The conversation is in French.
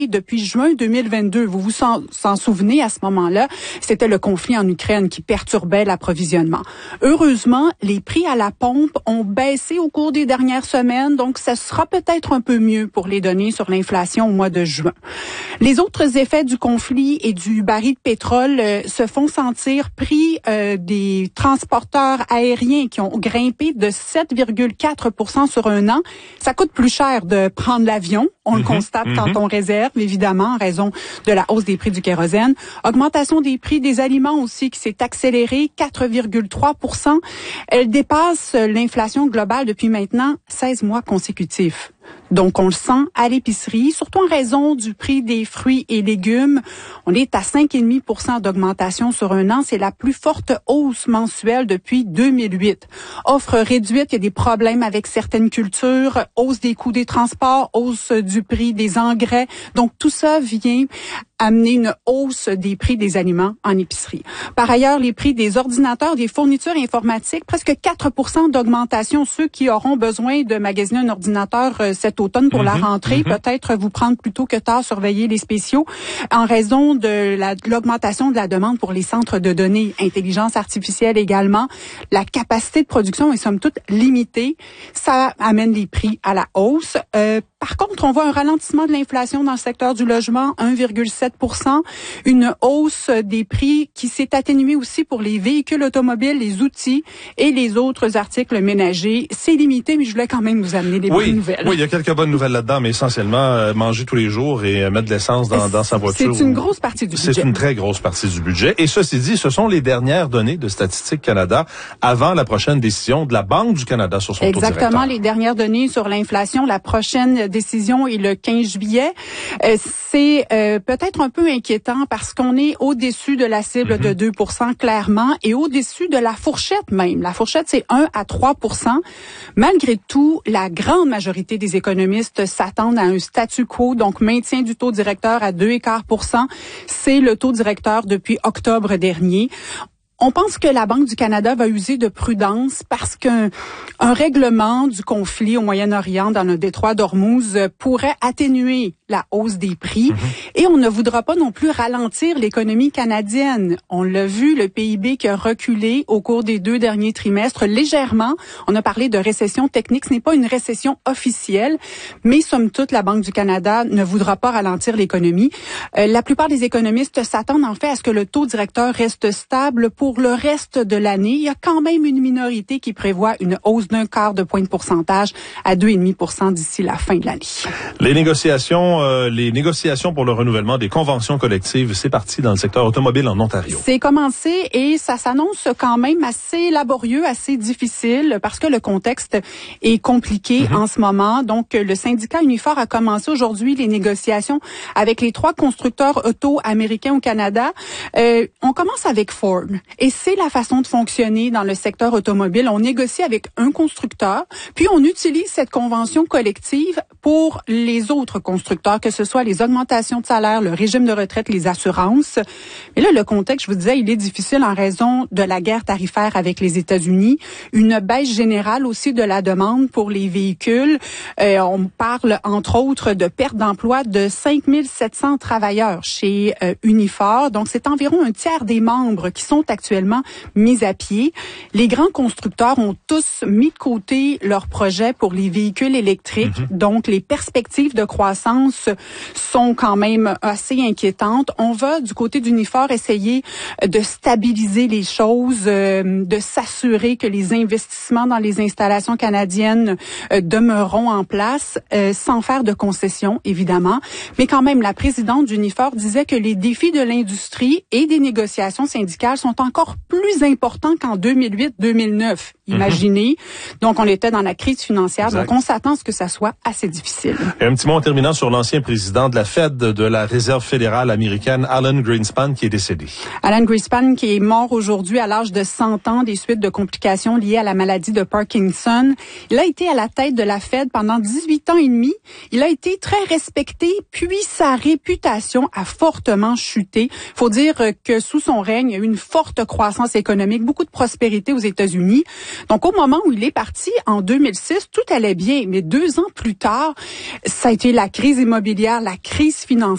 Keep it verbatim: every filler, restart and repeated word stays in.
depuis juin deux mille vingt-deux. Vous vous s'en, s'en souvenez à ce moment-là, c'était le conflit en Ukraine qui perturbait l'approvisionnement. Heureusement, les prix à la pompe ont baissé au cours des dernières semaines, donc ça sera peut-être un peu mieux pour les données sur l'inflation au mois de juin. Les autres effets du conflit et du baril de pétrole euh, se font sentir. Prix euh, des transporteurs aériens qui ont grimpé de sept virgule quatre pour cent sur un an. Ça coûte plus cher de prendre l'avion. On mm-hmm, le constate mm-hmm. quand on réserve, évidemment, en raison de la hausse des prix du kérosène. Augmentation des prix des aliments aussi qui s'est accélérée, quatre virgule trois pour cent. Elle dépasse l'inflation globale depuis maintenant seize mois consécutifs. Donc, on le sent à l'épicerie, surtout en raison du prix des fruits et légumes. On est à cinq virgule cinq pour cent d'augmentation sur un an. C'est la plus forte hausse mensuelle depuis deux mille huit. Offre réduite, il y a des problèmes avec certaines cultures, hausse des coûts des transports, hausse du prix des engrais. Donc, tout ça vient amener une hausse des prix des aliments en épicerie. Par ailleurs, les prix des ordinateurs, des fournitures informatiques, presque quatre pour cent d'augmentation. Ceux qui auront besoin de magasiner un ordinateur euh, cet automne pour mm-hmm, la rentrée, mm-hmm. peut-être vous prendre plus tôt que tard, surveiller les spéciaux, en raison de, la, de l'augmentation de la demande pour les centres de données, intelligence artificielle également. La capacité de production est somme toute limitée. Ça amène les prix à la hausse. Euh, Par contre, on voit un ralentissement de l'inflation dans le secteur du logement, un virgule sept pour cent. Une hausse des prix qui s'est atténuée aussi pour les véhicules automobiles, les outils et les autres articles ménagers. C'est limité, mais je voulais quand même vous amener des oui, bonnes nouvelles. Oui, il y a quelques bonnes nouvelles là-dedans, mais essentiellement, euh, manger tous les jours et euh, mettre de l'essence dans, dans sa voiture. C'est une grosse partie du budget. C'est une très grosse partie du budget. Et ceci dit, ce sont les dernières données de Statistique Canada avant la prochaine décision de la Banque du Canada sur son taux directeur. Exactement, les dernières données sur l'inflation. La prochaine décision est le quinze juillet. Euh, c'est euh, peut-être un peu inquiétant parce qu'on est au-dessus de la cible mm-hmm. de deux pour cent clairement et au-dessus de la fourchette même. La fourchette, c'est un à trois pour cent. Malgré tout, la grande majorité des économistes s'attendent à un statu quo, donc maintien du taux directeur à deux virgule cinq pour cent. C'est le taux directeur depuis octobre dernier. On pense que la Banque du Canada va user de prudence parce qu'un un règlement du conflit au Moyen-Orient dans le détroit d'Ormuz pourrait atténuer la hausse des prix mm-hmm. et on ne voudra pas non plus ralentir l'économie canadienne. On l'a vu, le P I B qui a reculé au cours des deux derniers trimestres légèrement. On a parlé de récession technique. Ce n'est pas une récession officielle, mais somme toute, la Banque du Canada ne voudra pas ralentir l'économie. Euh, la plupart des économistes s'attendent en fait à ce que le taux directeur reste stable pour Pour le reste de l'année. Il y a quand même une minorité qui prévoit une hausse d'un quart de point de pourcentage à deux virgule cinq pour cent d'ici la fin de l'année. Les négociations, euh, les négociations pour le renouvellement des conventions collectives, c'est parti dans le secteur automobile en Ontario. C'est commencé et ça s'annonce quand même assez laborieux, assez difficile parce que le contexte est compliqué mm-hmm. en ce moment. Donc, le syndicat Unifor a commencé aujourd'hui les négociations avec les trois constructeurs auto américains au Canada. Euh, on commence avec Ford. Et c'est la façon de fonctionner dans le secteur automobile. On négocie avec un constructeur, puis on utilise cette convention collective pour les autres constructeurs, que ce soit les augmentations de salaire, le régime de retraite, les assurances. Mais là, le contexte, je vous disais, il est difficile en raison de la guerre tarifaire avec les États-Unis, une baisse générale aussi de la demande pour les véhicules. Euh, on parle, entre autres, de perte d'emploi de cinq mille sept cents travailleurs chez euh, Unifor. Donc, c'est environ un tiers des membres qui sont actuellement mis à pied. Les grands constructeurs ont tous mis de côté leurs projets pour les véhicules électriques. Mm-hmm. Donc, les perspectives de croissance sont quand même assez inquiétantes. On va, du côté d'Unifor, essayer de stabiliser les choses, euh, de s'assurer que les investissements dans les installations canadiennes euh, demeureront en place, euh, sans faire de concessions, évidemment. Mais quand même, la présidente d'Unifor disait que les défis de l'industrie et des négociations syndicales sont encore plus important qu'en deux mille huit deux mille neuf. Imaginez. Mm-hmm. Donc, on était dans la crise financière. Exact. Donc, on s'attend à ce que ça soit assez difficile. Et un petit mot en terminant sur l'ancien président de la Fed, de la Réserve fédérale américaine, Alan Greenspan, qui est décédé. Alan Greenspan, qui est mort aujourd'hui à l'âge de cent ans des suites de complications liées à la maladie de Parkinson. Il a été à la tête de la Fed pendant dix-huit ans et demi. Il a été très respecté, puis sa réputation a fortement chuté. Faut dire que sous son règne, il y a eu une forte croissance économique, beaucoup de prospérité aux États-Unis. Donc, au moment où il est parti, en deux mille six, tout allait bien. Mais deux ans plus tard, ça a été la crise immobilière, la crise financière.